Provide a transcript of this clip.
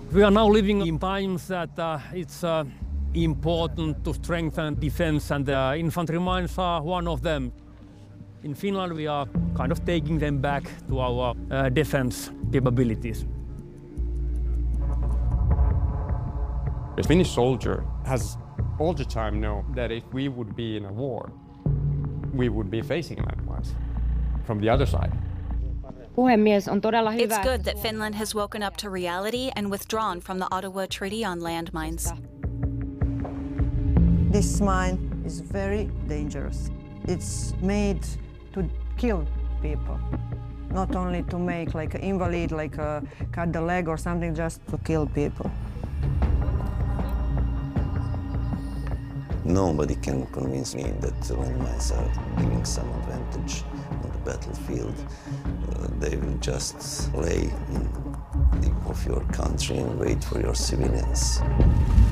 We are now living in times that it's important to strengthen defense, and infantry mines are one of them. In Finland, we are kind of taking them back to our defense capabilities. The Finnish soldier has all the time known that if we would be in a war, we would be facing landmines from the other side. Puhemies, on todella hyvä. It's good that Finland has woken up to reality and withdrawn from the Ottawa Treaty on Landmines. This mine is very dangerous. It's made to kill people, not only to make like an invalid, like cut the leg or something, just to kill people. Nobody can convince me that landmines are giving some advantage on the battlefield. They will just lay in the of your country and wait for your civilians.